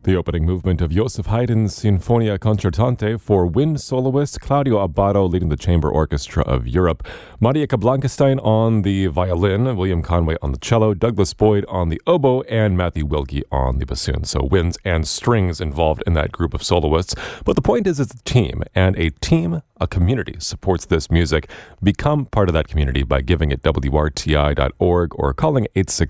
The opening movement of Joseph Haydn's Sinfonia Concertante for wind soloist Claudio Abbado leading the Chamber Orchestra of Europe, Marieke Blankenstein on the violin, William Conway on the cello, Douglas Boyd on the oboe, and Matthew Wilkie on the bassoon. So winds and strings involved in that group of soloists. But the point is it's a team, and a community supports this music. Become part of that community by giving at WRTI.org or calling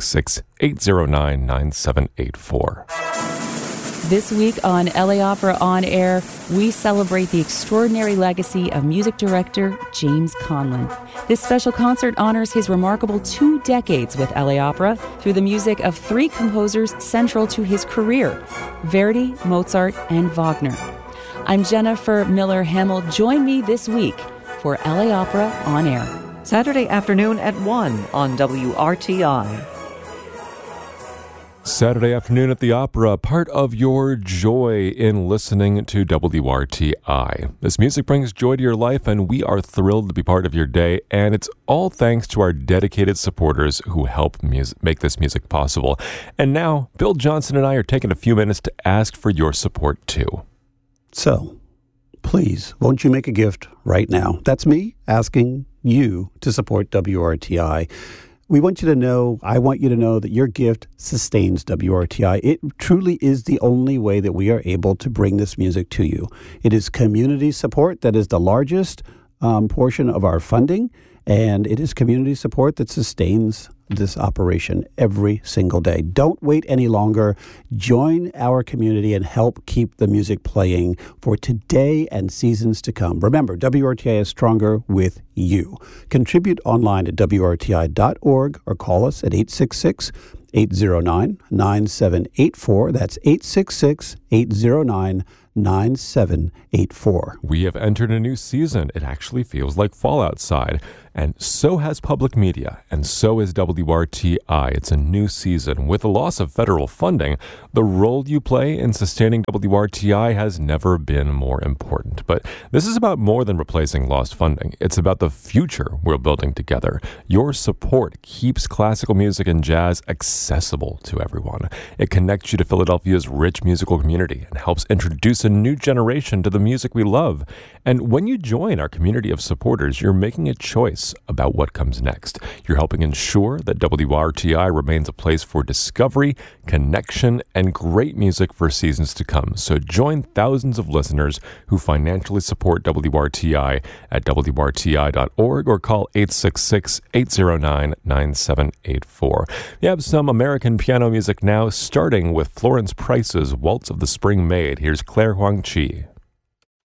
866-809-9784. This week on LA Opera On Air, we celebrate the extraordinary legacy of music director James Conlon. This special concert honors his remarkable 2 decades with LA Opera through the music of 3 composers central to his career, Verdi, Mozart, and Wagner. I'm Jennifer Miller-Hamill. Join me this week for LA Opera On Air. Saturday afternoon at 1 on WRTI. Saturday afternoon at the Opera, part of your joy in listening to WRTI. This music brings joy to your life, and we are thrilled to be part of your day, and it's all thanks to our dedicated supporters who help make this music possible. And now, Bill Johnson and I are taking a few minutes to ask for your support, too. So, please, won't you make a gift right now? That's me asking you to support WRTI. We want you to know, I want you to know that your gift sustains WRTI. It truly is the only way that we are able to bring this music to you. It is community support that is the largest portion of our funding, and it is community support that sustains this operation every single day. Don't wait any longer. Join our community and help keep the music playing for today and seasons to come. Remember, WRTI is stronger with you. Contribute online at WRTI.org or call us at 866-809-9784. That's 866-809-9784. We have entered a new season. It actually feels like fall outside. And so has public media, and so is WRTI. It's a new season. With the loss of federal funding, the role you play in sustaining WRTI has never been more important. But this is about more than replacing lost funding. It's about the future we're building together. Your support keeps classical music and jazz accessible to everyone. It connects you to Philadelphia's rich musical community and helps introduce a new generation to the music we love. And when you join our community of supporters, you're making a choice about what comes next. You're helping ensure that WRTI remains a place for discovery, connection, and great music for seasons to come. So join thousands of listeners who financially support WRTI at WRTI.org or call 866-809-9784. We have some American piano music now, starting with Florence Price's Waltz of the Spring Maid. Here's Claire Huang Chi.